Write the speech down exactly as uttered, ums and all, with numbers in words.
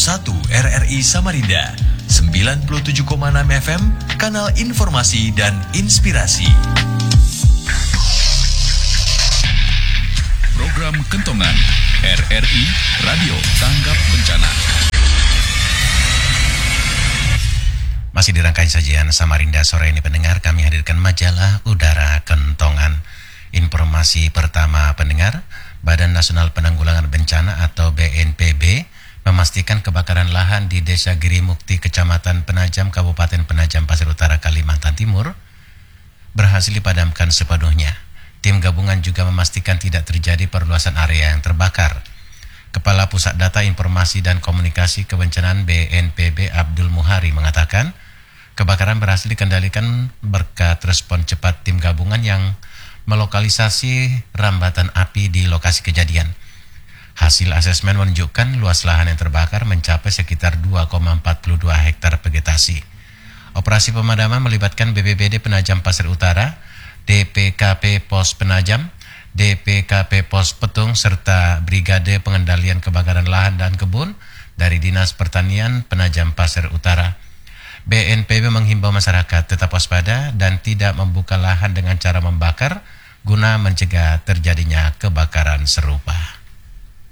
satu R R I Samarinda, sembilan puluh tujuh koma enam F M, kanal informasi dan inspirasi. Program Kentongan R R I Radio Tanggap Bencana. Masih di rangkaian sajian Samarinda sore ini pendengar, kami hadirkan majalah Udara Kentongan. Informasi pertama pendengar, Badan Nasional Penanggulangan Bencana atau B N P B memastikan kebakaran lahan di Desa Girimukti, Kecamatan Penajam, Kabupaten Penajam Pasir Utara, Kalimantan Timur berhasil dipadamkan sepenuhnya. Tim gabungan juga memastikan tidak terjadi perluasan area yang terbakar. Kepala Pusat Data Informasi dan Komunikasi Kebencanaan B N P B Abdul Muhari mengatakan, kebakaran berhasil dikendalikan berkat respon cepat tim gabungan yang melokalisasi rambatan api di lokasi kejadian. Hasil asesmen menunjukkan luas lahan yang terbakar mencapai sekitar dua koma empat dua hektar vegetasi. Operasi pemadaman melibatkan B P B D Penajam Pasir Utara, D P K P Pos Penajam, D P K P Pos Petung, serta Brigade Pengendalian Kebakaran Lahan dan Kebun dari Dinas Pertanian Penajam Pasir Utara. B N P B menghimbau masyarakat tetap waspada dan tidak membuka lahan dengan cara membakar guna mencegah terjadinya kebakaran serupa.